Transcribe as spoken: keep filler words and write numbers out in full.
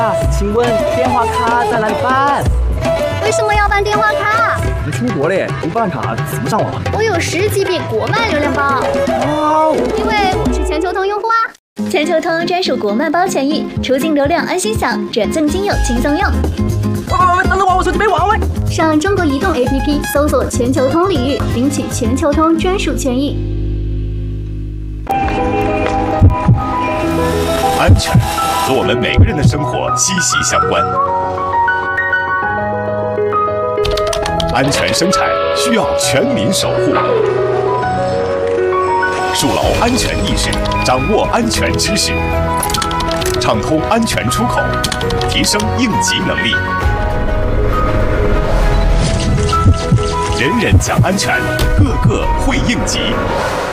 啊，请问电话卡在哪里办？ 为什么要办电话卡？ 你出国嘞，不办卡怎么上网？ 我有十 G B 国漫流量包。 哇， 因为我是全球通用户啊。全球通专属国漫包权益，出境流量安心享，转赠金有轻松用。 喂喂喂，等等我，我手机没网喂。 上中国移动 A P P 搜索全球通领域，领取全球通专属权益。 安全和我们每个人的生活息息相关。安全生产需要全民守护，树牢安全意识，掌握安全知识，畅通安全出口，提升应急能力。人人讲安全，个个会应急。